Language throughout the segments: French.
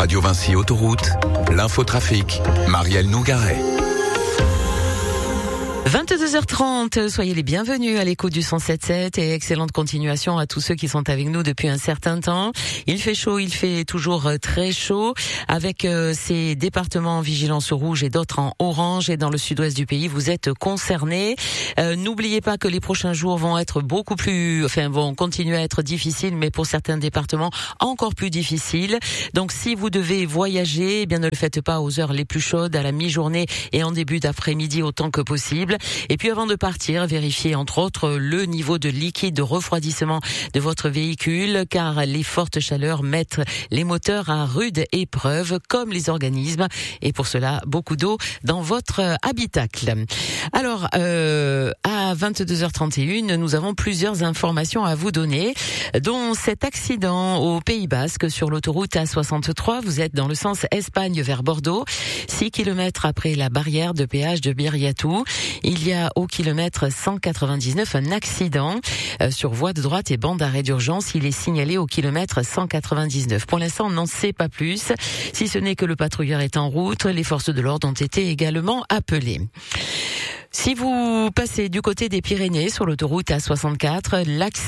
Radio Vinci Autoroute, l'infotrafic, Marielle Nougaret. 22h30, soyez les bienvenus à l'écoute du 107.7 et excellente continuation à tous ceux qui sont avec nous depuis un certain temps. Il fait chaud, il fait toujours très chaud avec ces départements en vigilance rouge et d'autres en orange, et dans le sud-ouest du pays, vous êtes concernés. N'oubliez pas que les prochains jours vont être vont continuer à être difficiles, mais pour certains départements encore plus difficiles. Donc si vous devez voyager, eh bien ne le faites pas aux heures les plus chaudes, à la mi-journée et en début d'après-midi autant que possible. Et puis avant de partir, vérifiez entre autres le niveau de liquide de refroidissement de votre véhicule, car les fortes chaleurs mettent les moteurs à rude épreuve, comme les organismes, et pour cela beaucoup d'eau dans votre habitacle. Alors à 22h31, nous avons plusieurs informations à vous donner, dont cet accident au Pays Basque sur l'autoroute A63. Vous êtes dans le sens Espagne vers Bordeaux, 6 km après la barrière de péage de Biriatou. Il y a au kilomètre 199 un accident sur voie de droite et bande d'arrêt d'urgence. Il est signalé au kilomètre 199. Pour l'instant, on n'en sait pas plus, si ce n'est que le patrouilleur est en route. Les forces de l'ordre ont été également appelées. Si vous passez du côté des Pyrénées sur l'autoroute A64,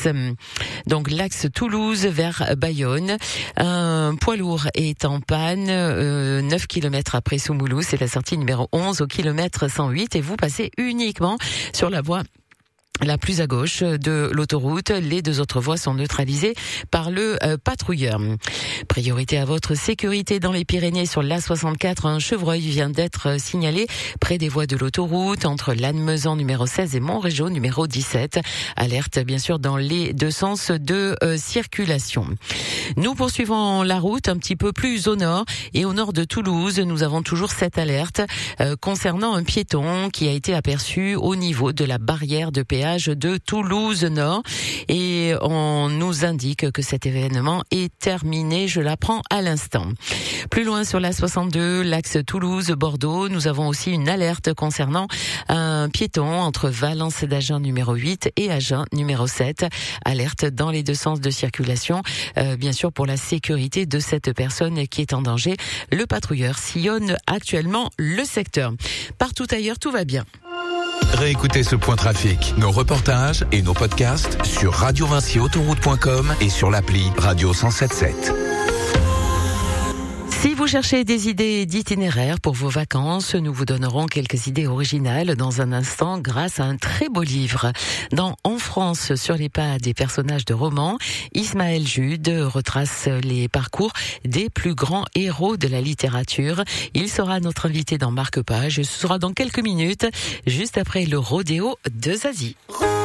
l'axe Toulouse vers Bayonne, un poids lourd est en panne, 9 km après Soumoulou, c'est la sortie numéro 11 au kilomètre 108, et vous passez uniquement sur la voie la plus à gauche de l'autoroute. Les deux autres voies sont neutralisées par le patrouilleur. Priorité à votre sécurité dans les Pyrénées sur l'A64. Un chevreuil vient d'être signalé près des voies de l'autoroute entre Lannemezan numéro 16 et Montrégeau numéro 17. Alerte bien sûr dans les deux sens de circulation. Nous poursuivons la route un petit peu plus au nord, et au nord de Toulouse, nous avons toujours cette alerte concernant un piéton qui a été aperçu au niveau de la barrière de péage de Toulouse Nord, et on nous indique que cet événement est terminé. Je l'apprends à l'instant. Plus loin sur la 62, l'axe Toulouse-Bordeaux, nous avons aussi une alerte concernant un piéton entre Valence d'Agen numéro 8 et Agen numéro 7. Alerte dans les deux sens de circulation, bien sûr pour la sécurité de cette personne qui est en danger. Le patrouilleur sillonne actuellement le secteur. Partout ailleurs, tout va bien. Réécoutez ce point trafic, nos reportages et nos podcasts sur radiovinciautoroute.com et sur l'appli Radio 107.7. Si vous cherchez des idées d'itinéraire pour vos vacances, nous vous donnerons quelques idées originales dans un instant grâce à un très beau livre. Dans En France, sur les pas des personnages de romans, Ismaël Jude retrace les parcours des plus grands héros de la littérature. Il sera notre invité dans Marque-Page, et ce sera dans quelques minutes, juste après le rodéo de Zazie.